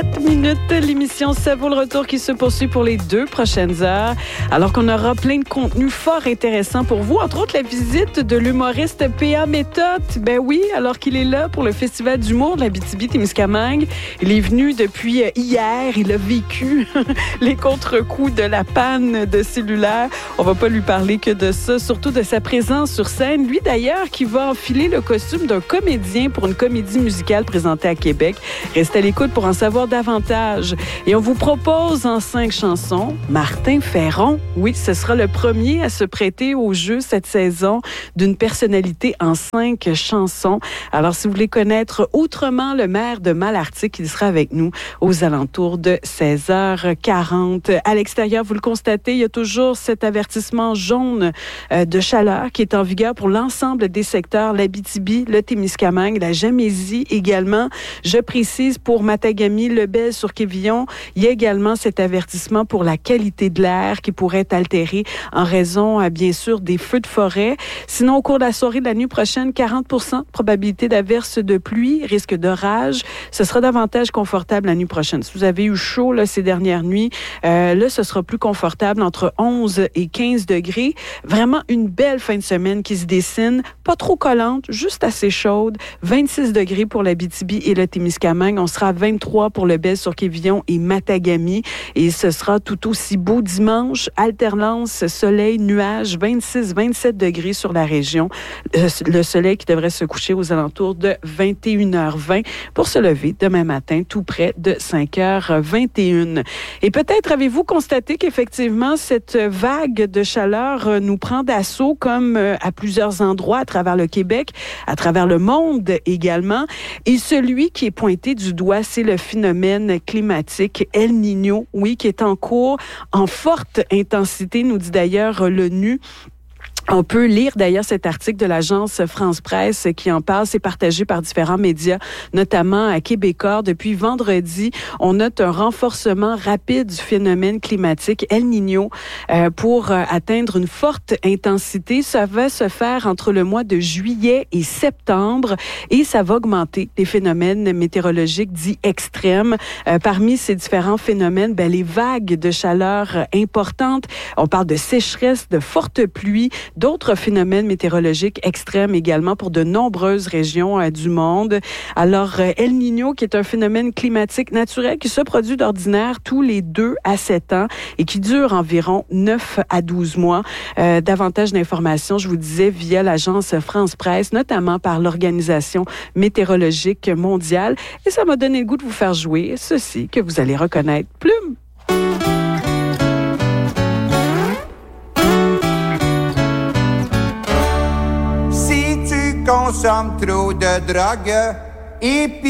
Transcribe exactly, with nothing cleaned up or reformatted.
Minutes, l'émission Ça vaut le retour qui se poursuit pour les deux prochaines heures. Alors qu'on aura plein de contenus fort intéressants pour vous, entre autres la visite de l'humoriste P A Méthode. Ben oui, alors qu'il est là pour le Festival d'humour de l'Abitibi-Témiscamingue. Il est venu depuis hier, il a vécu les contre-coups de la panne de cellulaire. On va pas lui parler que de ça, surtout de sa présence sur scène. Lui d'ailleurs qui va enfiler le costume d'un comédien pour une comédie musicale présentée à Québec. Restez à l'écoute pour en savoir davantage. Et on vous propose en cinq chansons Martin Ferron. Oui, ce sera le premier à se prêter au jeu cette saison d'une personnalité en cinq chansons. Alors, si vous voulez connaître autrement le maire de Malartic, il sera avec nous aux alentours de seize heures quarante. À l'extérieur, vous le constatez, il y a toujours cet avertissement jaune euh, de chaleur qui est en vigueur pour l'ensemble des secteurs, l'Abitibi, le Témiscamingue, la Gamésie également. Je précise pour Matagami, le sur Quévillon, il y a également cet avertissement pour la qualité de l'air qui pourrait être altérée en raison, bien sûr, des feux de forêt. Sinon, au cours de la soirée de la nuit prochaine, quarante pour cent de probabilité d'averse de pluie, risque d'orage. Ce sera davantage confortable la nuit prochaine. Si vous avez eu chaud là, ces dernières nuits, euh, là, ce sera plus confortable entre onze et quinze degrés. Vraiment une belle fin de semaine qui se dessine. Pas trop collante, juste assez chaude. vingt-six degrés pour l'Abitibi et le Témiscamingue. On sera à vingt-trois pour le sur Quévillon et Matagami. Et ce sera tout aussi beau dimanche. Alternance, soleil, nuages, vingt-six à vingt-sept degrés sur la région. Le soleil qui devrait se coucher aux alentours de vingt et une heures vingt pour se lever demain matin tout près de cinq heures vingt et une. Et peut-être avez-vous constaté qu'effectivement, cette vague de chaleur nous prend d'assaut comme à plusieurs endroits à travers le Québec, à travers le monde également. Et celui qui est pointé du doigt, c'est le phénomène climatique El Niño, oui, qui est en cours en forte intensité, nous dit d'ailleurs l'ONU. On peut lire d'ailleurs cet article de l'agence France Presse qui en parle. C'est partagé par différents médias, notamment à Québécois. Depuis vendredi, on note un renforcement rapide du phénomène climatique El Niño euh, pour euh, atteindre une forte intensité. Ça va se faire entre le mois de juillet et septembre et ça va augmenter les phénomènes météorologiques dits extrêmes. Euh, parmi ces différents phénomènes, ben, les vagues de chaleur importantes. On parle de sécheresse, de fortes pluies, d'autres phénomènes météorologiques extrêmes également pour de nombreuses régions euh, du monde. Alors, euh, El Niño, qui est un phénomène climatique naturel qui se produit d'ordinaire tous les deux à sept ans et qui dure environ neuf à douze mois. Euh, davantage d'informations, je vous disais, via l'agence France Presse, notamment par l'Organisation météorologique mondiale. Et ça m'a donné le goût de vous faire jouer ceci que vous allez reconnaître. Plume! Consomme trop de drogue et puis